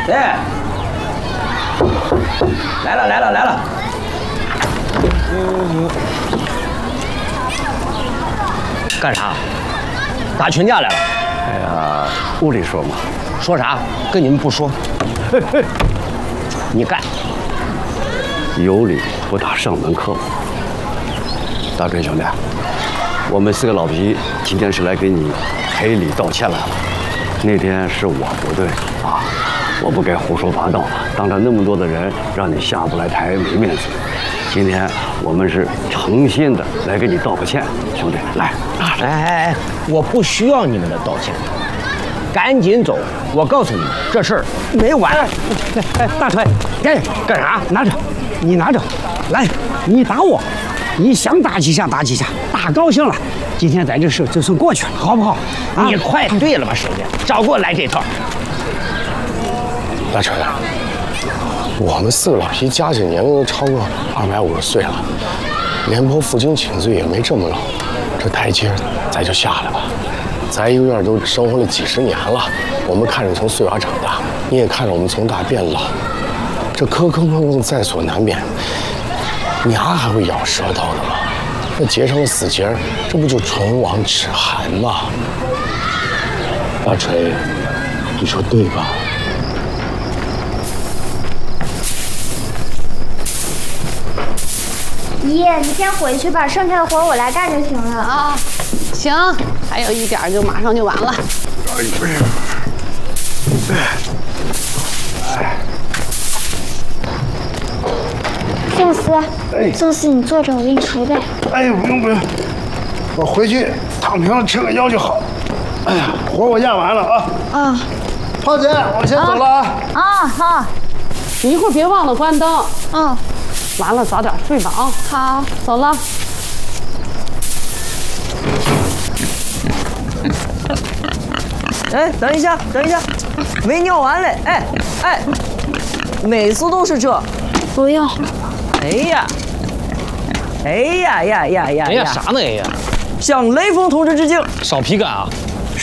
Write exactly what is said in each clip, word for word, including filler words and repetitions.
哎，来了来了来了。嗯，干啥？打群架来了？ 哎呀，屋里说嘛。 说啥？跟你们不说。嘿嘿，你干。 有理不打上门客。大锤兄弟，我们四个老皮今天是来给你赔礼道歉来了。那天是我不对啊，我不该胡说八道，当着那么多的人让你下不来台没面子。今天我们是诚心的来给你道个歉，兄弟，来，拿着。 哎哎哎，我不需要你们的道歉，赶紧走！我告诉你们，这事儿没完。哎哎，大锤，干干啥？拿着，你拿着，来，你打我，你想打几下打几下，打高兴了。今天咱这事就算过去了，好不好？啊、你快对了吧，手下，少给我来这套。 大锤，我们四个老皮加起年龄都超过二百五十岁了，廉颇负荆请罪也没这么老，这台阶咱就下来吧。咱一个院都生活了几十年了，我们看着从碎娃长大，你也看着我们从大变老，这磕磕碰碰在所难免，牙还会咬舌头的吗？那结成了死结，这不就唇亡齿寒吗？大锤，你说对吧？ 姨，你先回去吧，剩下的活我来干就行了啊。 行，还有一点就马上就完了。 宋思，哎，宋思，你坐着，我给你捶背。 哎，不用不用，我回去躺平了吃个药就好。哎呀，活我压完了啊。啊，胖姐，我先走了啊。 啊好，你一会儿别忘了关灯。 嗯。 完了，早点睡吧啊。 好， 走了。 哎，等一下，等一下，没尿完嘞！哎哎，每次都是这。 不用。 哎呀，哎呀呀呀呀！ 哎呀，啥呢？哎呀， 向雷锋同志致敬。 少皮感啊！ 是。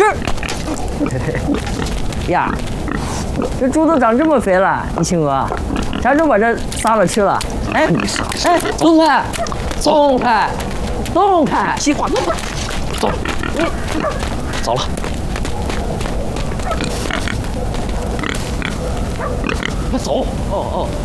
呀，这猪都长这么肥了，你亲哥，啥时候把这杀了吃了？哎，哎，松开，松开，松开！西瓜， 走，走了。快走！哦哦。